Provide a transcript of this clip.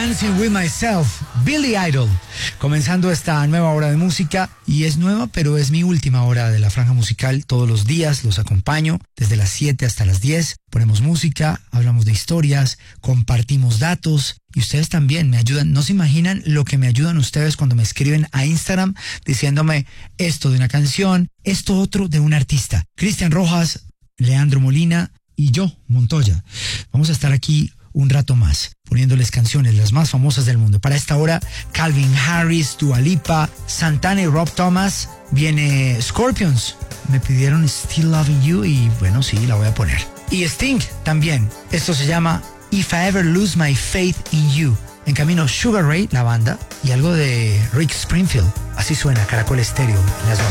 Dancing with Myself, Billy Idol, comenzando esta nueva hora de música, y es nueva, pero es mi última hora de la franja musical. Todos los días los acompaño, desde las 7 hasta las 10, ponemos música, hablamos de historias, compartimos datos, y ustedes también me ayudan. No se imaginan lo que me ayudan ustedes cuando me escriben a Instagram diciéndome esto de una canción, esto otro de un artista. Cristian Rojas, Leandro Molina y yo, Montoya. Vamos a estar aquí un rato más, poniéndoles canciones, las más famosas del mundo. Para esta hora, Calvin Harris, Dua Lipa, Santana y Rob Thomas. Viene Scorpions. Me pidieron Still Loving You y bueno, sí, la voy a poner. Y Sting también. Esto se llama If I Ever Lose My Faith in You. En camino Sugar Ray, la banda, y algo de Rick Springfield. Así suena Caracol Estéreo en las